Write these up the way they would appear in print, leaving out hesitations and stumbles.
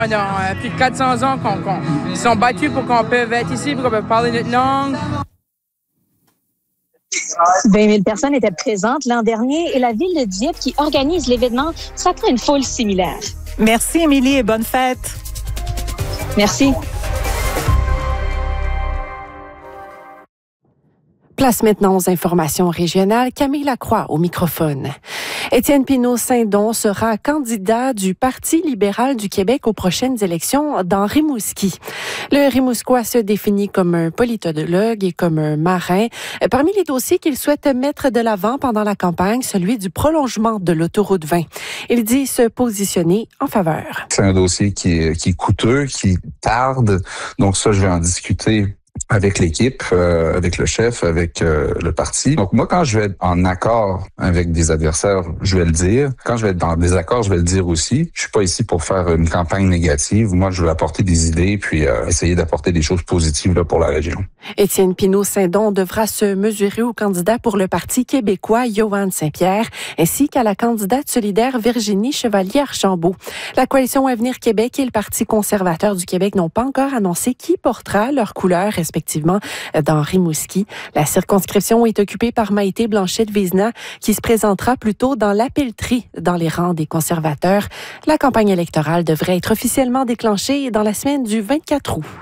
Pendant plus de 400 ans qu'ils sont battus pour qu'on puisse être ici, pour qu'on puisse parler notre langue. 20 000 personnes étaient présentes l'an dernier et la ville de Dieppe qui organise l'événement s'attend à une foule similaire. Merci, Émilie, et bonne fête. Merci. Place maintenant aux informations régionales. Camille Lacroix au microphone. Étienne Pinault-Saint-Don sera candidat du Parti libéral du Québec aux prochaines élections dans Rimouski. Le Rimouskois se définit comme un politologue et comme un marin. Parmi les dossiers qu'il souhaite mettre de l'avant pendant la campagne, celui du prolongement de l'autoroute 20. Il dit se positionner en faveur. C'est un dossier qui est coûteux, qui tarde. Donc ça, je vais en discuter avec l'équipe, avec le chef, avec le parti. Donc moi, quand je vais être en accord avec des adversaires, je vais le dire. Quand je vais être dans des accords, je vais le dire aussi. Je suis pas ici pour faire une campagne négative. Moi, je veux apporter des idées puis essayer d'apporter des choses positives là, pour la région. Étienne Pinault-Saint-Don devra se mesurer au candidat pour le Parti québécois, Yohann Saint-Pierre, ainsi qu'à la candidate solidaire Virginie Chevalier-Archambault. La Coalition Avenir Québec et le Parti conservateur du Québec n'ont pas encore annoncé qui portera leur couleur respectivement dans Rimouski. La circonscription est occupée par Maïté Blanchette-Vézina qui se présentera plutôt dans la pelleterie dans les rangs des conservateurs. La campagne électorale devrait être officiellement déclenchée dans la semaine du 24 août.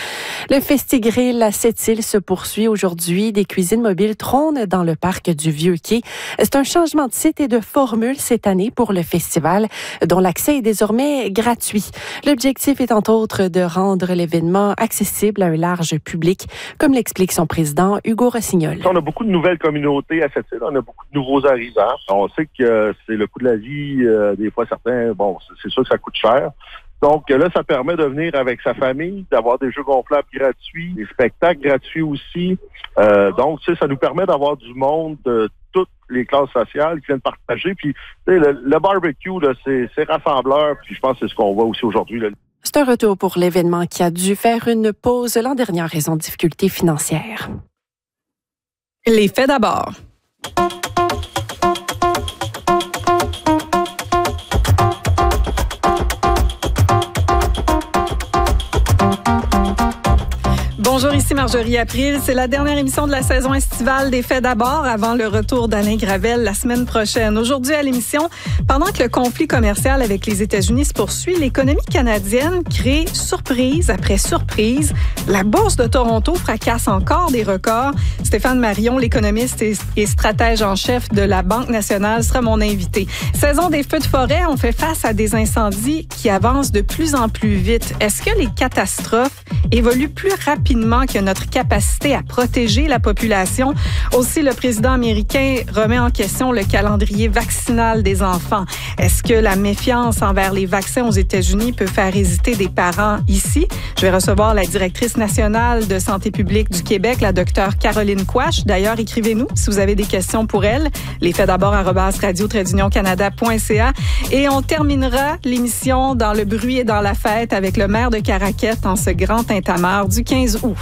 Le Festigrill à Sept-Îles se poursuit aujourd'hui. Des cuisines mobiles trônent dans le parc du Vieux-Quai. C'est un changement de site et de formule cette année pour le festival, dont l'accès est désormais gratuit. L'objectif est entre autres de rendre l'événement accessible à un large public, comme l'explique son président Hugo Rossignol. On a beaucoup de nouvelles communautés à Sept-Îles. On a beaucoup de nouveaux arrivants. On sait que c'est le coût de la vie. Des fois, certains, c'est sûr que ça coûte cher. Donc là, ça permet de venir avec sa famille, d'avoir des jeux gonflables gratuits, des spectacles gratuits aussi. Donc, ça nous permet d'avoir du monde de toutes les classes sociales qui viennent partager. Puis, le barbecue, là, c'est rassembleur. Puis, je pense que c'est ce qu'on voit aussi aujourd'hui, là. C'est un retour pour l'événement qui a dû faire une pause l'an dernier en raison de difficultés financières. Les faits d'abord. Bonjour, ici Marjorie April. C'est la dernière émission de la saison estivale des Faits d'abord avant le retour d'Alain Gravel la semaine prochaine. Aujourd'hui à l'émission, pendant que le conflit commercial avec les États-Unis se poursuit, l'économie canadienne crée surprise après surprise. La bourse de Toronto fracasse encore des records. Stéphane Marion, l'économiste et stratège en chef de la Banque nationale, sera mon invité. Saison des feux de forêt, on fait face à des incendies qui avancent de plus en plus vite. Est-ce que les catastrophes évoluent plus rapidement que notre capacité à protéger la population? Aussi, le président américain remet en question le calendrier vaccinal des enfants. Est-ce que la méfiance envers les vaccins aux États-Unis peut faire hésiter des parents ici? Je vais recevoir la directrice nationale de santé publique du Québec, la docteure Caroline Quach. D'ailleurs, écrivez-nous si vous avez des questions pour elle. Les faits d'abord @radio-canada.ca. Et on terminera l'émission dans le bruit et dans la fête avec le maire de Caraquette en ce grand tintamarre du 15 août.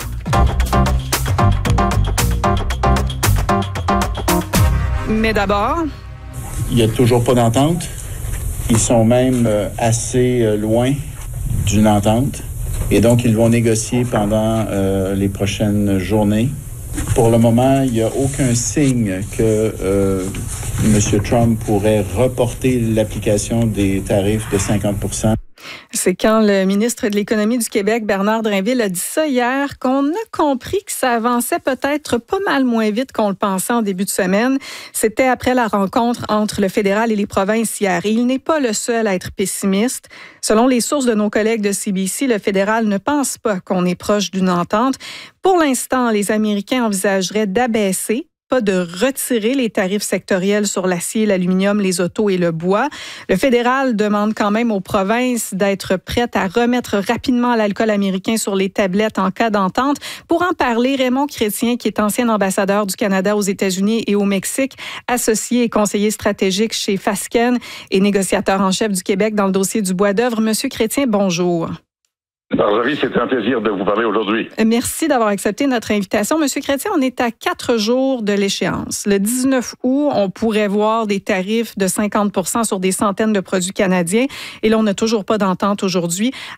Mais d'abord, il n'y a toujours pas d'entente. Ils sont même assez loin d'une entente. Et donc, ils vont négocier pendant les prochaines journées. Pour le moment, il n'y a aucun signe que M. Trump pourrait reporter l'application des tarifs de 50%. C'est quand le ministre de l'Économie du Québec, Bernard Drinville, a dit ça hier, qu'on a compris que ça avançait peut-être pas mal moins vite qu'on le pensait en début de semaine. C'était après la rencontre entre le fédéral et les provinces hier. Et il n'est pas le seul à être pessimiste. Selon les sources de nos collègues de CBC, le fédéral ne pense pas qu'on est proche d'une entente. Pour l'instant, les Américains envisageraient d'abaisser, pas de retirer les tarifs sectoriels sur l'acier, l'aluminium, les autos et le bois. Le fédéral demande quand même aux provinces d'être prêtes à remettre rapidement l'alcool américain sur les tablettes en cas d'entente. Pour en parler, Raymond Chrétien, qui est ancien ambassadeur du Canada aux États-Unis et au Mexique, associé et conseiller stratégique chez Fasken et négociateur en chef du Québec dans le dossier du bois d'œuvre. Monsieur Chrétien, bonjour. Marjorie, c'est un plaisir de vous parler aujourd'hui. Merci d'avoir accepté notre invitation. Monsieur Chrétien, on est à 4 jours de l'échéance. Le 19 août, on pourrait voir des tarifs de 50% sur des centaines de produits canadiens. Et là, on n'a toujours pas d'entente aujourd'hui.